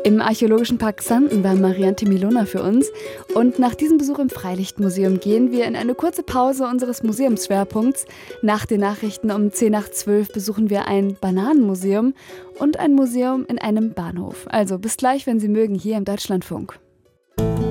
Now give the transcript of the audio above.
Im Archäologischen Park Xanten war Marianne Milona für uns. Und nach diesem Besuch im Freilichtmuseum gehen wir in eine kurze Pause unseres Museumsschwerpunkts. Nach den Nachrichten um 10 nach 12 besuchen wir ein Bananenmuseum und ein Museum in einem Bahnhof. Also bis gleich, wenn Sie mögen, hier im Deutschlandfunk.